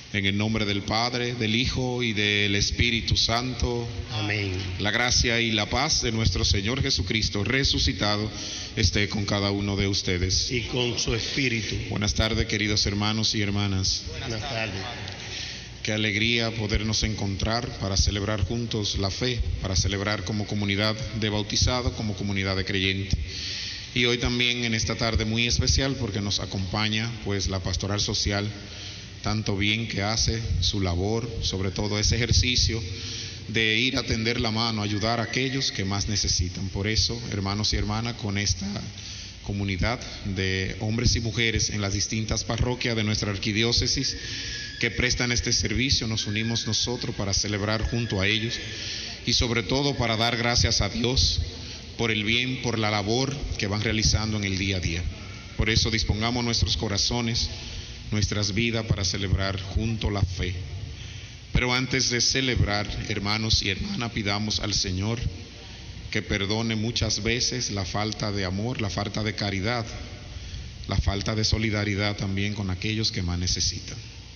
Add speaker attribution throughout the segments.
Speaker 1: En el nombre del Padre, del Hijo y del Espíritu Santo.
Speaker 2: Amén.
Speaker 1: La gracia y la paz de nuestro Señor Jesucristo resucitado esté con cada uno de ustedes.
Speaker 2: Y con su espíritu.
Speaker 1: Buenas tardes, queridos hermanos y hermanas.
Speaker 2: Buenas tardes.
Speaker 1: Qué alegría podernos encontrar para celebrar juntos la fe, para celebrar como comunidad de bautizados, como comunidad de creyentes. Y hoy también en esta tarde muy especial porque nos acompaña pues la pastoral social, tanto bien que hace su labor, sobre todo ese ejercicio de ir a tender la mano, ayudar a aquellos que más necesitan. Por eso, hermanos y hermanas, con esta comunidad de hombres y mujeres en las distintas parroquias de nuestra arquidiócesis que prestan este servicio, nos unimos nosotros para celebrar junto a ellos y sobre todo para dar gracias a Dios por el bien, por la labor que van realizando en el día a día. Por eso dispongamos nuestros corazones, nuestras vidas para celebrar junto la fe. Pero antes de celebrar, hermanos y hermanas, pidamos al Señor que perdone muchas veces la falta de amor, la falta de caridad, la falta de solidaridad también con aquellos que más necesitan.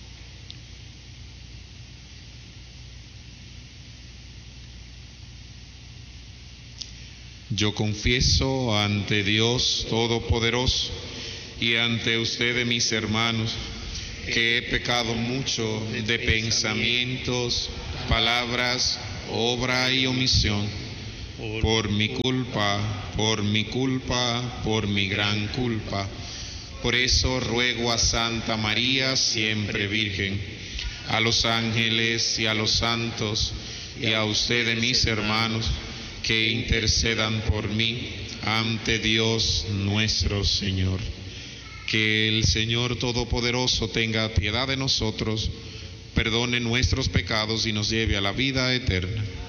Speaker 1: Yo confieso ante Dios Todopoderoso y ante ustedes, mis hermanos, que he pecado mucho de pensamientos, palabras, obra y omisión, por mi culpa, por mi gran culpa. Por eso ruego a Santa María, siempre Virgen, a los ángeles y a los santos, y a ustedes, mis hermanos, que intercedan por mí ante Dios nuestro Señor. Que el Señor Todopoderoso tenga piedad de nosotros, perdone nuestros pecados y nos lleve a la vida eterna.